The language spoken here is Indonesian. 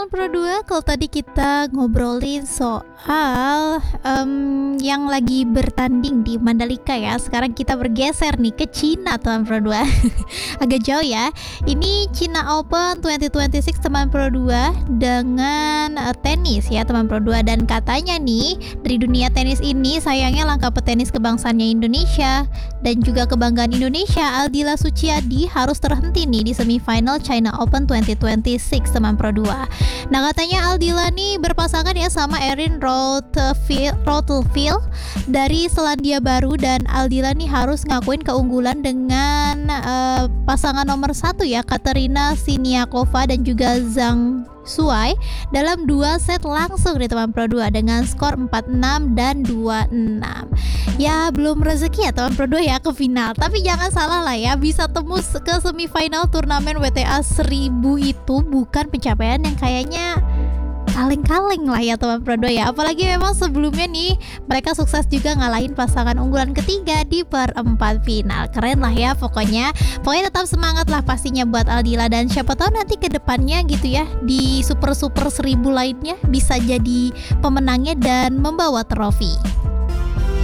Pro 2, kalau tadi kita ngobrolin soal yang lagi bertanding di Mandalika ya. Sekarang kita bergeser nih ke Cina teman Pro 2. Agak jauh ya. Ini China Open 2026 teman Pro 2 dengan tenis ya teman Pro 2. Dan katanya nih dari dunia tenis ini sayangnya langkah petenis kebangsaannya Indonesia dan juga kebanggaan Indonesia, Aldila Suciadi harus terhenti nih di semifinal China Open 2026 teman Pro 2. Nah katanya Aldila nih berpasangan ya sama Erin Rotlefield dari Selandia Baru, dan Aldila nih harus ngakuin keunggulan dengan pasangan nomor 1 ya, Katerina Siniakova dan juga Zhang Shuai dalam 2 set langsung di teman Pro 2 dengan skor 4-6 dan 2-6. Ya belum rezeki ya teman Pro 2 ya ke final, tapi jangan salah lah ya, bisa tembus ke semifinal turnamen WTA 1000 itu bukan pencapaian yang kayaknya kaleng-kaleng lah ya teman Pro 2 ya. Apalagi memang sebelumnya nih mereka sukses juga ngalahin pasangan unggulan ketiga di perempat final. Keren lah ya pokoknya tetap semangat lah pastinya buat Aldila, dan siapa tahu nanti ke depannya gitu ya di super 1000 lainnya bisa jadi pemenangnya dan membawa trofi.